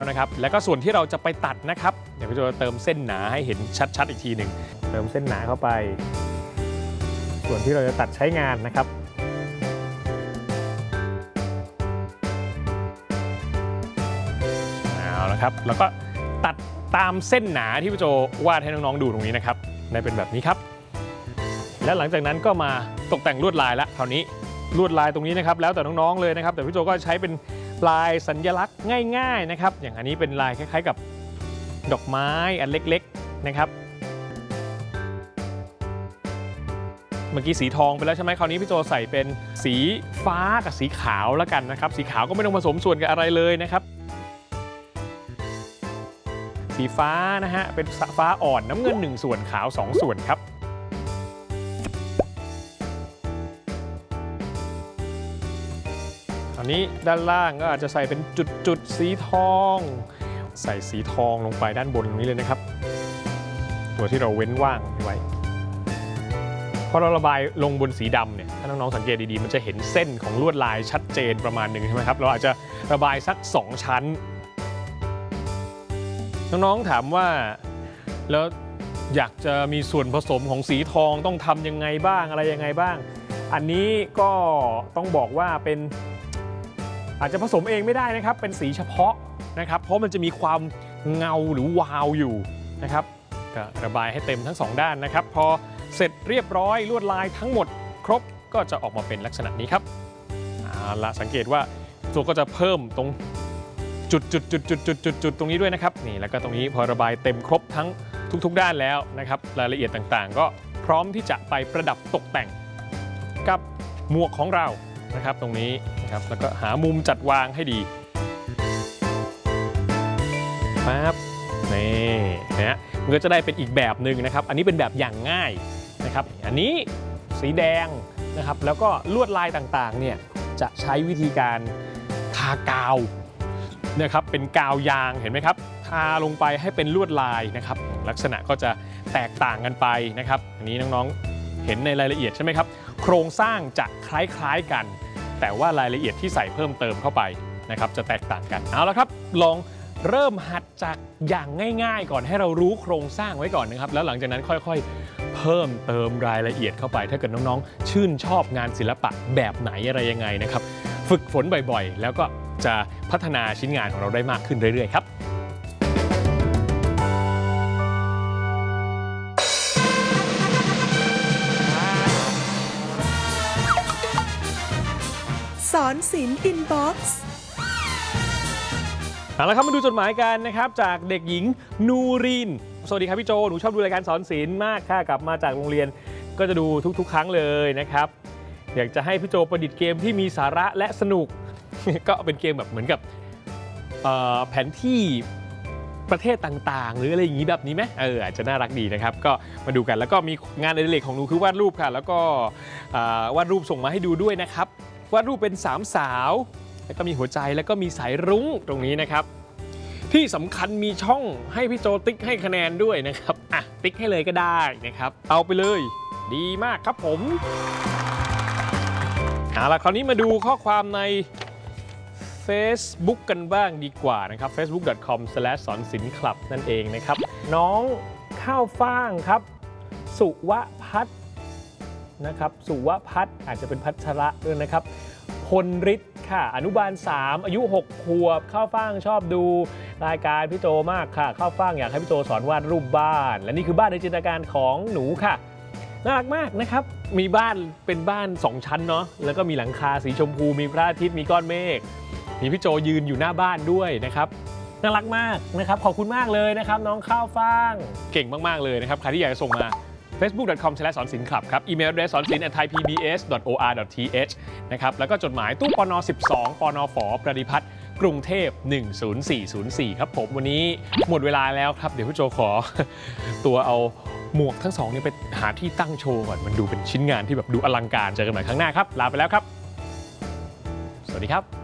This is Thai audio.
นะครับแล้วก็ส่วนที่เราจะไปตัดนะครับเดี๋ยวพี่โจเติมเส้นหนาให้เห็นชัดๆอีกทีหนึ่งเติมเส้นหนาเข้าไปส่วนที่เราจะตัดใช้งานนะครับเอาละครับแล้วก็ตัดตามเส้นหนาที่พี่โจวาดให้น้องๆดูตรงนี้นะครับได้เป็นแบบนี้ครับและหลังจากนั้นก็มาตกแต่งลวดลายละคราวนี้ลวดลายตรงนี้นะครับแล้วแต่น้องๆเลยนะครับแต่พี่โจก็ใช้เป็นลายสัญลักษณ์ง่ายๆนะครับอย่างอันนี้เป็นลายคล้ายๆกับดอกไม้อันเล็กๆนะครับเมื่อกี้สีทองไปแล้วใช่ไหมคราวนี้พี่โจใส่เป็นสีฟ้ากับสีขาวแล้วกันนะครับสีขาวก็ไม่ต้องผสมส่วนกับอะไรเลยนะครับสีฟ้านะฮะเป็นฟ้าอ่อนน้ำเงิน1ส่วนขาว2ส่วนครับอันนี้ด้านล่างก็อาจจะใส่เป็นจุดๆสีทองใส่สีทองลงไปด้านบนตรงนี้เลยนะครับตัวที่เราเว้นว่างไว้พอเราระบายลงบนสีดำเนี่ยถ้าน้องๆสังเกตดีๆมันจะเห็นเส้นของลวดลายชัดเจนประมาณหนึ่งใช่ไหมครับเราอาจจะระบายสัก2ชั้นน้องๆถามว่าแล้วอยากจะมีส่วนผสมของสีทองต้องทำยังไงบ้างอะไรยังไงบ้างอันนี้ก็ต้องบอกว่าเป็นอาจจะผสมเองไม่ได้นะครับเป็นสีเฉพาะนะครับเพราะมันจะมีความเงาหรือวาวอยู่นะครับก็ระบายให้เต็มทั้ง2ด้านนะครับพอเสร็จเรียบร้อยลวดลายทั้งหมดครบก็จะออกมาเป็นลักษณะนี้ครับละสังเกตว่าตัวก็จะเพิ่มตรงจุดตรงนี้ด้วยนะครับนี่แล้วก็ตรงนี้พอระบายเต็มครบทั้งทุกๆด้านแล้วนะครับรายละเอียดต่างๆก็พร้อมที่จะไปประดับตกแต่งกับหมวกของเรานะครับตรงนี้นะครับแล้วก็หามุมจัดวางให้ดีปั๊บนี่นะมันก็จะได้เป็นอีกแบบหนึ่งนะครับอันนี้เป็นแบบอย่างง่ายนะครับอันนี้สีแดงนะครับแล้วก็ลวดลายต่างๆเนี่ยจะใช้วิธีการทากาวนะครับเป็นกาวยางเห็นไหมครับทาลงไปให้เป็นลวดลายนะครับลักษณะก็จะแตกต่างกันไปนะครับอันนี้น้องๆเห็นในรายละเอียดใช่ไหมครับโครงสร้างจะคล้ายๆกันแต่ว่ารายละเอียดที่ใส่เพิ่มเติมเข้าไปนะครับจะแตกต่างกันเอาละครับลองเริ่มหัดจากอย่างง่ายๆก่อนให้เรารู้โครงสร้างไว้ก่อนนะครับแล้วหลังจากนั้นค่อยๆเพิ่มเติมรายละเอียดเข้าไปถ้าเกิดน้องๆชื่นชอบงานศิลปะแบบไหนอะไรยังไงนะครับฝึกฝนบ่อยๆแล้วก็จะพัฒนาชิ้นงานของเราได้มากขึ้นเรื่อยๆครับสอนศิลป์อินบ็อกซ์เอาละครับมาดูจดหมายกันนะครับจากเด็กหญิงนูรีนสวัสดีครับพี่โจหนูชอบดูรายการสอนศิลป์มากค่ะกลับมาจากโรงเรียนก็จะดูทุกๆครั้งเลยนะครับอยากจะให้พี่โจประดิษฐ์เกมที่มีสาระและสนุก ก็เป็นเกมแบบเหมือนกับแผนที่ประเทศต่างๆหรืออะไรอย่างนี้แบบนี้ไหมอาจจะน่ารักดีนะครับก็มาดูกันแล้วก็มีงานอดิเรกของหนูคือวาดรูปค่ะแล้วก็วาดรูปส่งมาให้ดูด้วยนะครับวาดรูปเป็น3 สาวแล้วก็มีหัวใจแล้วก็มีสายรุ้งตรงนี้นะครับที่สำคัญมีช่องให้พี่โจติ๊กให้คะแนนด้วยนะครับติ๊กให้เลยก็ได้นะครับเอาไปเลยดีมากครับผมเอาล่ะคราวนี้มาดูข้อความใน Facebook กันบ้างดีกว่านะครับ facebook.com/sonsinh club นั่นเองนะครับน้องข้าวฟ่างครับสุวพัฒน์นะครับสุวพัฒน์อาจจะเป็นพัชระด้วยนะครับพลฤทธิ์ค่ะอนุบาล3อายุ6 ขวบข้าวฟ่างชอบดูรายการพี่โจมากค่ะข้าวฟ่างอยากให้พี่โจสอนวาดรูปบ้านและนี่คือบ้านในจินตนาการของหนูค่ะน่ารักมากนะครับมีบ้านเป็นบ้าน2 ชั้นเนาะแล้วก็มีหลังคาสีชมพูมีพระอาทิตย์มีก้อนเมฆมีพี่โจยืนอยู่หน้าบ้านด้วยนะครับน่ารักมากนะครับขอบคุณมากเลยนะครับน้องข้าวฟ่างเก่งมากๆเลยนะครับใครที่อยากจะส่งมา facebook.com/sonsinh club ครับอีเมล address sonsin@thaipbs.or.th นะครับแล้วก็จดหมายตู้ปน12ปนฝประดิพัฒน์กรุงเทพ10404ครับผมวันนี้หมดเวลาแล้วครับเดี๋ยวพี่โจขอตัวเอาหมวกทั้ง2นี่ไปหาที่ตั้งโชว์ก่อนมันดูเป็นชิ้นงานที่แบบดูอลังการเจอกันใหม่ครั้งหน้าครับลาไปแล้วครับสวัสดีครับ